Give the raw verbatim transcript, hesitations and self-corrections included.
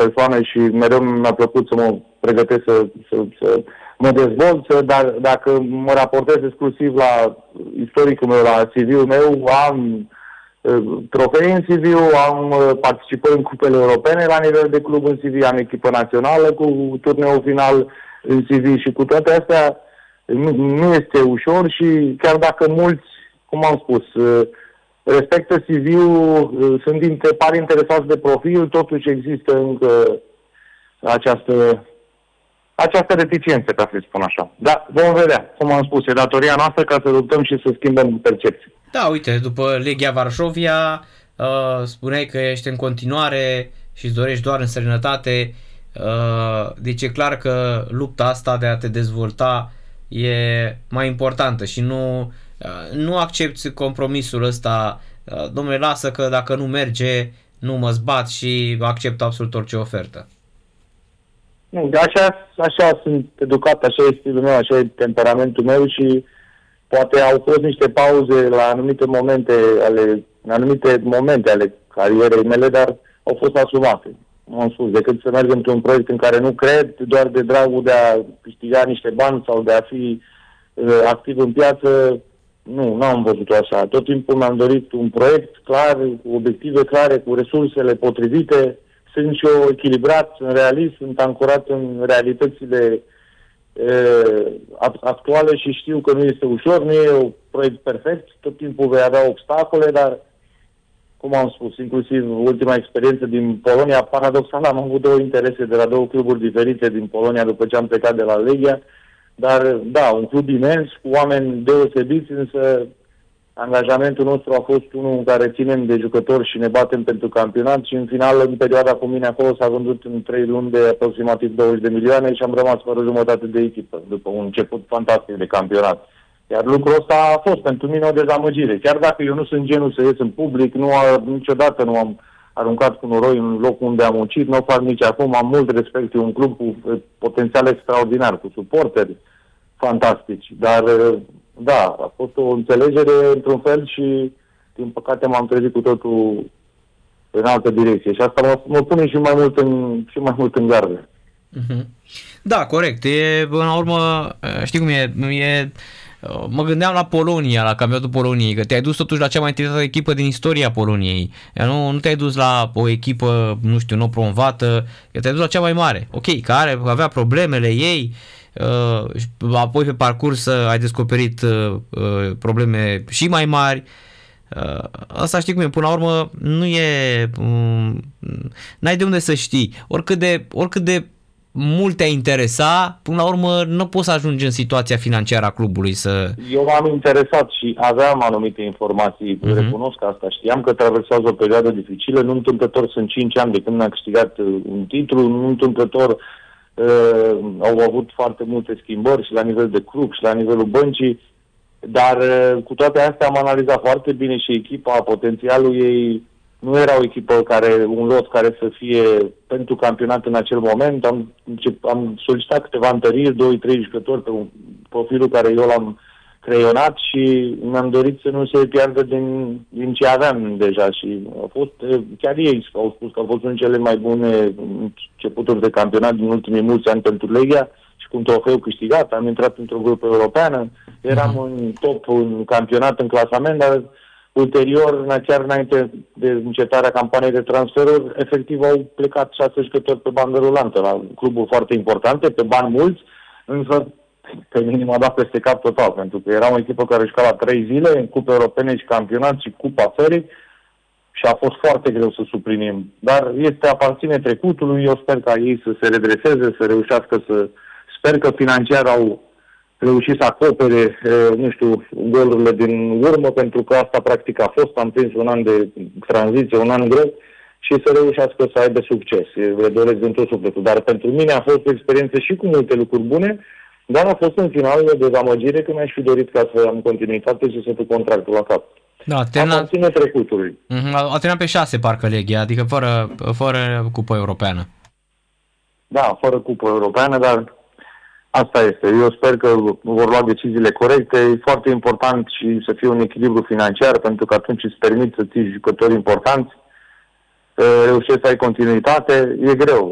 persoană și mereu mi-a plăcut să mă pregătesc să, să, să mă dezvolt, dar dacă mă raportez exclusiv la istoricul meu, la C V-ul meu, am trofei în C V, am participat în cupele europene la nivel de club în C V, am echipă națională cu turneul final în C V și cu toate astea nu, nu este ușor și chiar dacă mulți, cum am spus, respectă C V-ul, sunt, par interesați de profil, totuși există încă această, această reticență, ca să spun așa. Dar vom vedea, cum am spus, e datoria noastră ca să luptăm și să schimbăm percepții. Da, uite, după Legia Varșovia, uh, spuneai că ești în continuare și îți dorești doar în străinătate, uh, deci e clar că lupta asta de a te dezvolta e mai importantă și nu, uh, nu accepti compromisul ăsta, uh, dom'le, lasă că dacă nu merge, nu mă zbat și accept absolut orice ofertă. Nu, așa, așa sunt educat, așa e stilul meu, așa e temperamentul meu și poate au fost niște pauze la anumite momente ale, în anumite momente ale carierei mele, dar au fost asumate. Nu am spus, decât să merg într-un proiect în care nu cred, doar de dragul de a câștiga niște bani sau de a fi uh, activ în piață, nu, nu am văzut-o așa. Tot timpul mi-am dorit un proiect clar, cu obiective clare, cu resursele potrivite. Sunt și eu echilibrat, sunt realist, sunt ancorat în realitățile uh, actuale și știu că nu este ușor, nu e un proiect perfect, tot timpul vei avea obstacole, dar cum am spus, inclusiv ultima experiență din Polonia, paradoxal am avut două interese de la două cluburi diferite din Polonia după ce am plecat de la Legia, dar da, un club imens, cu oameni deosebiți, însă angajamentul nostru a fost unul în care ținem de jucători și ne batem pentru campionat și în final, în perioada cu mine acolo, s-a vândut în trei luni de aproximativ douăzeci de milioane și am rămas fără jumătate de echipă, după un început fantastic de campionat. Iar lucrul ăsta a fost pentru mine o dezamăgire. Chiar dacă eu nu sunt genul să ies în public, nu a, niciodată nu am aruncat cu noroi în locul unde am muncit, nu o fac nici acum, am mult respect, e un club cu potențial extraordinar, cu suporteri fantastici. Dar, da, a fost o înțelegere într-un fel și, din păcate, m-am trezit cu totul în altă direcție. Și asta mă, mă pune și mai mult în, și mai mult în gardă. Mm-hmm. Da, corect. E, până la urmă, știi cum e, e mă gândeam la Polonia, la campionatul Poloniei, că te-ai dus totuși la cea mai interesată echipă din istoria Poloniei. Nu, nu te-ai dus la o echipă, nu știu, nou promovată, că te-ai dus la cea mai mare. Ok, care avea problemele ei, uh, apoi pe parcurs ai descoperit uh, probleme și mai mari. Uh, asta știi cum e, până la urmă nu e, um, n-ai de unde să știi. Oricât de, oricât de mult te-a interesa, până la urmă nu poți să ajungi în situația financiară a clubului să... Eu m-am interesat și aveam anumite informații, uh-huh. recunosc asta, știam că traversează o perioadă dificilă, nu întâmplător sunt cinci ani de când am câștigat un titlu, nu întâmplător uh, au avut foarte multe schimbări și la nivel de club și la nivelul băncii, dar uh, cu toate astea am analizat foarte bine și echipa, potențialul ei. Nu era o echipă care, un lot care să fie pentru campionat în acel moment. Am, am solicitat câteva întăriri, doi, trei jucători pe un profilul care eu l-am creionat și mi-am dorit să nu se piardă din, din ce aveam deja. Și au fost, chiar ei au spus că au fost unul cele mai bune începuturi de campionat din ultimii mulți ani pentru Legia și cu un trofeu câștigat. Am intrat într-o grupă europeană, eram în top în campionat, în clasament, dar ulterior, chiar înainte de încetarea campaniei de transferuri, efectiv au plecat șase jucători pe bandă rulantă la cluburi foarte importante, pe bani mulți, însă pe mine m-a dat peste cap total, pentru că era o echipă care juca la trei zile, în cupe europene și campionat și cupa țării și a fost foarte greu să suplinim. Dar este aparține trecutului, eu sper ca ei să se redreseze, să reușească să... Sper că financiar au reușit să acopere, nu știu, golurile din urmă, pentru că asta practic a fost, am prins un an de tranziție, un an greu și să reușească să aibă succes. Le doresc din tot sufletul. Dar pentru mine a fost o experiență și cu multe lucruri bune, dar a fost în final o dezamăgire că mi-aș fi dorit ca să am continuitate și să fiu contractul la cap. Da, termina... Aparține trecutului. Uh-huh. A terminat pe șase parcă Legia, adică fără, fără cupă europeană. Da, fără cupă europeană, dar asta este. Eu sper că vor lua deciziile corecte. E foarte important și să fie un echilibru financiar, pentru că atunci îți permit să ții jucători importanți, reușești să ai continuitate. E greu.